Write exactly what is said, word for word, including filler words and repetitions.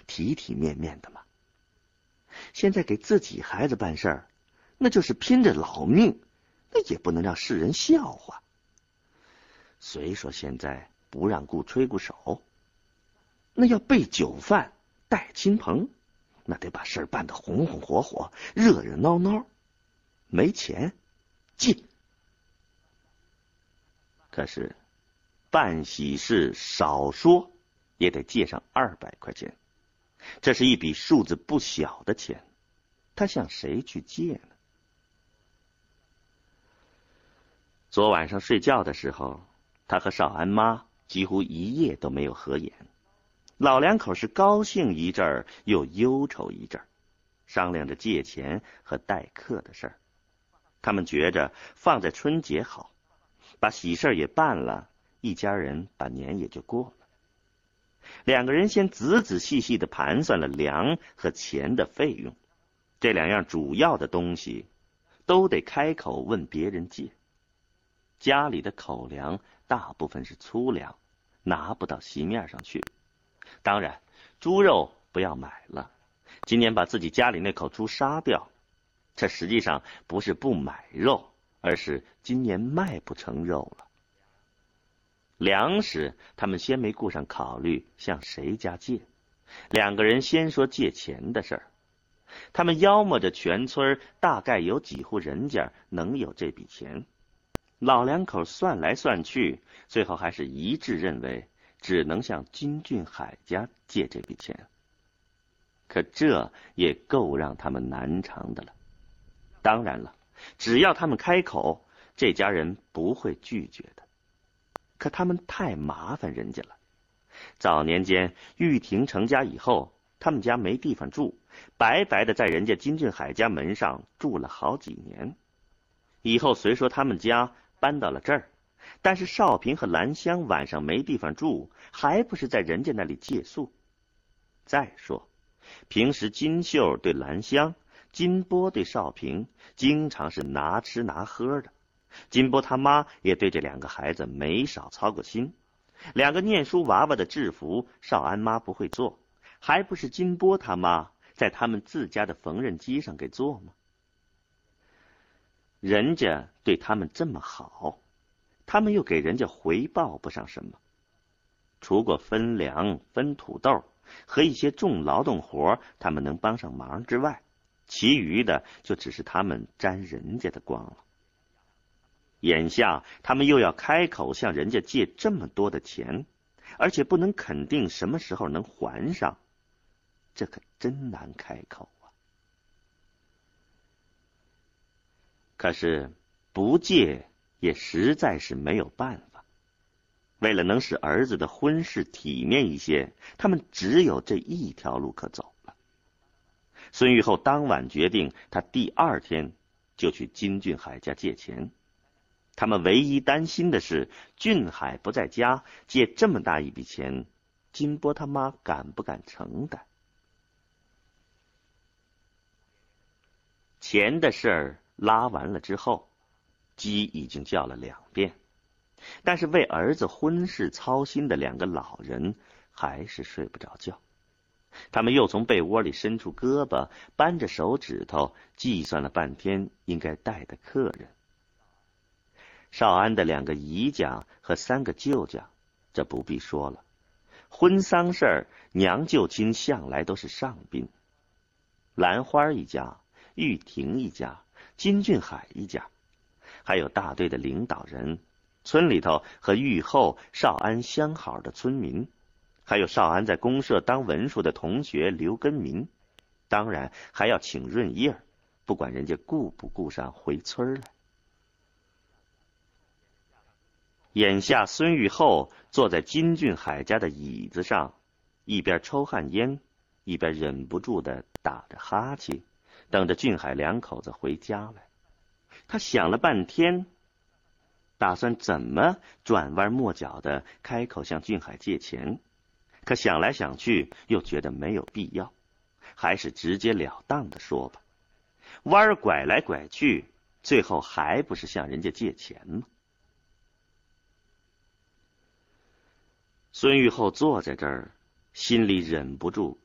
体体面面的吗？现在给自己孩子办事儿，那就是拼着老命，那也不能让世人笑话。虽说现在不让雇吹鼓手，那要备酒饭带亲朋，那得把事儿办得红红火火，热热闹闹。没钱进。可是办喜事少说也得借上二百块钱，这是一笔数字不小的钱，他向谁去借呢？昨晚上睡觉的时候，他和少安妈几乎一夜都没有合眼。老两口是高兴一阵儿，又忧愁一阵儿，商量着借钱和待客的事儿。他们觉着放在春节好，把喜事儿也办了，一家人把年也就过了。两个人先仔仔细细地盘算了粮和钱的费用，这两样主要的东西都得开口问别人借。家里的口粮大部分是粗粮，拿不到席面上去。当然猪肉不要买了，今年把自己家里那口猪杀掉。这实际上不是不买肉，而是今年卖不成肉了。粮食他们先没顾上考虑向谁家借，两个人先说借钱的事儿。他们妖摸着全村大概有几户人家能有这笔钱，老两口算来算去，最后还是一致认为只能向金俊海家借这笔钱。可这也够让他们难偿的了。当然了，只要他们开口，这家人不会拒绝的。可他们太麻烦人家了。早年间玉婷成家以后，他们家没地方住，白白的在人家金俊海家门上住了好几年。以后虽说他们家搬到了这儿，但是少平和兰香晚上没地方住，还不是在人家那里借宿。再说平时金秀对兰香，金波对少平，经常是拿吃拿喝的。金波他妈也对这两个孩子没少操过心。两个念书娃娃的制服，少安妈不会做，还不是金波他妈在他们自家的缝纫机上给做吗？人家对他们这么好，他们又给人家回报不上什么，除过分粮、分土豆和一些重劳动活他们能帮上忙之外，其余的就只是他们沾人家的光了。眼下他们又要开口向人家借这么多的钱，而且不能肯定什么时候能还上，这可真难开口啊。可是不借也实在是没有办法。为了能使儿子的婚事体面一些，他们只有这一条路可走了。孙玉厚当晚决定，他第二天就去金俊海家借钱。他们唯一担心的是，俊海不在家，借这么大一笔钱，金波他妈敢不敢承担？钱的事儿拉完了之后，鸡已经叫了两遍，但是为儿子婚事操心的两个老人还是睡不着觉。他们又从被窝里伸出胳膊，扳着手指头计算了半天应该带的客人。少安的两个姨家和三个舅家，这不必说了。婚丧事儿，娘舅亲向来都是上宾。兰花一家、玉婷一家、金俊海一家，还有大队的领导人，村里头和玉后、少安相好的村民，还有少安在公社当文书的同学刘根民，当然还要请润叶儿，不管人家顾不顾上回村来。眼下孙玉厚坐在金俊海家的椅子上，一边抽旱烟，一边忍不住的打着哈欠，等着俊海两口子回家来。他想了半天，打算怎么转弯抹角的开口向俊海借钱，可想来想去又觉得没有必要，还是直截了当的说吧。弯拐来拐去，最后还不是向人家借钱吗？孙玉厚坐在这儿，心里忍不住